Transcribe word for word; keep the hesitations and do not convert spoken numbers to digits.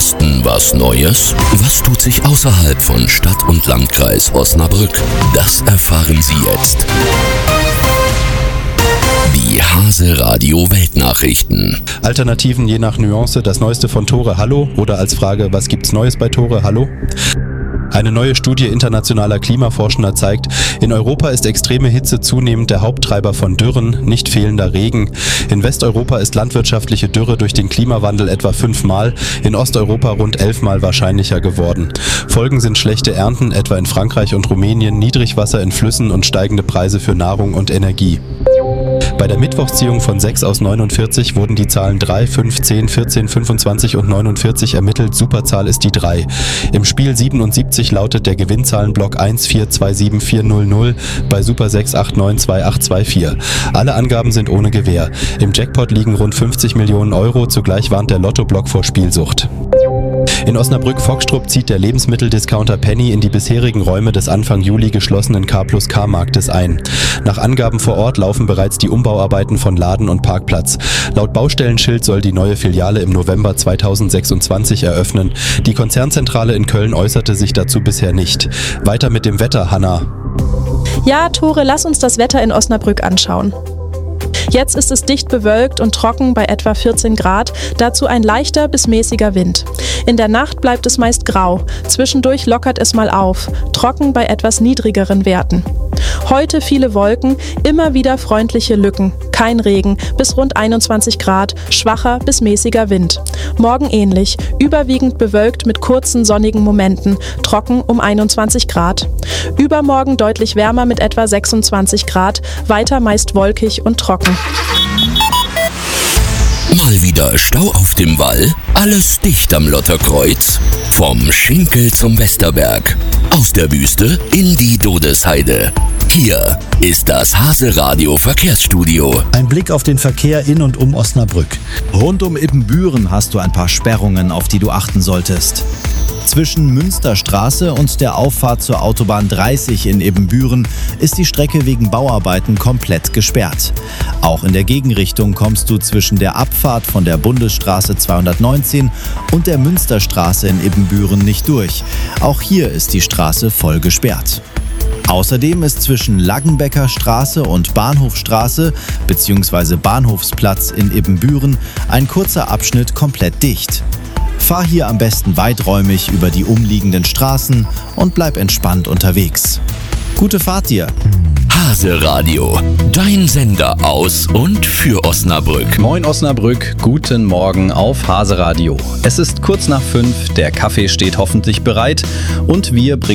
Osten was Neues? Was tut sich außerhalb von Stadt und Landkreis Osnabrück? Das erfahren Sie jetzt. Die Hase Radio Weltnachrichten. Alternativen je nach Nuance, das Neueste von Tore Hallo oder als Frage, was gibt's Neues bei Tore Hallo? Eine neue Studie internationaler Klimaforschender zeigt, in Europa ist extreme Hitze zunehmend der Haupttreiber von Dürren, nicht fehlender Regen. In Westeuropa ist landwirtschaftliche Dürre durch den Klimawandel etwa fünfmal, in Osteuropa rund elfmal wahrscheinlicher geworden. Folgen sind schlechte Ernten, etwa in Frankreich und Rumänien, Niedrigwasser in Flüssen und steigende Preise für Nahrung und Energie. Bei der Mittwochsziehung von sechs aus neunundvierzig wurden die Zahlen drei, fünf, zehn, vierzehn, fünfundzwanzig und neunundvierzig ermittelt. Superzahl ist die drei. Im Spiel siebenundsiebzig lautet der Gewinnzahlenblock eins vier zwei sieben vier null null, bei Super sechs acht neun zwei acht zwei vier. Alle Angaben sind ohne Gewähr. Im Jackpot liegen rund fünfzig Millionen Euro, zugleich warnt der Lottoblock vor Spielsucht. In Osnabrück-Foxtrupp zieht der Lebensmitteldiscounter Penny in die bisherigen Räume des Anfang Juli geschlossenen K plus K Marktes ein. Nach Angaben vor Ort laufen bereits die Umbauarbeiten von Laden und Parkplatz. Laut Baustellenschild soll die neue Filiale im November zweitausendsechsundzwanzig eröffnen. Die Konzernzentrale in Köln äußerte sich dazu bisher nicht. Weiter mit dem Wetter, Hanna. Ja, Tore, lass uns das Wetter in Osnabrück anschauen. Jetzt ist es dicht bewölkt und trocken bei etwa vierzehn Grad, dazu ein leichter bis mäßiger Wind. In der Nacht bleibt es meist grau, zwischendurch lockert es mal auf, trocken bei etwas niedrigeren Werten. Heute viele Wolken, immer wieder freundliche Lücken, kein Regen, bis rund einundzwanzig Grad, schwacher bis mäßiger Wind. Morgen ähnlich, überwiegend bewölkt mit kurzen sonnigen Momenten, trocken um einundzwanzig Grad. Übermorgen deutlich wärmer mit etwa sechsundzwanzig Grad, weiter meist wolkig und trocken. Mal wieder Stau auf dem Wall? Alles dicht am Lotterkreuz? Vom Schinkel zum Westerberg. Aus der Wüste in die Dodesheide. Hier ist das Hase Radio Verkehrsstudio. Ein Blick auf den Verkehr in und um Osnabrück. Rund um Ibbenbüren hast du ein paar Sperrungen, auf die du achten solltest. Zwischen Münsterstraße und der Auffahrt zur Autobahn dreißig in Ibbenbüren ist die Strecke wegen Bauarbeiten komplett gesperrt. Auch in der Gegenrichtung kommst du zwischen der Abfahrt von der Bundesstraße zweihundertneunzehn und der Münsterstraße in Ibbenbüren nicht durch. Auch hier ist die Straße voll gesperrt. Außerdem ist zwischen Laggenbecker Straße und Bahnhofstraße bzw. Bahnhofsplatz in Ibbenbüren ein kurzer Abschnitt komplett dicht. Fahr hier am besten weiträumig über die umliegenden Straßen und bleib entspannt unterwegs. Gute Fahrt dir! Hase Radio, dein Sender aus und für Osnabrück. Moin Osnabrück, guten Morgen auf Hase Radio. Es ist kurz nach fünf, der Kaffee steht hoffentlich bereit und wir bringen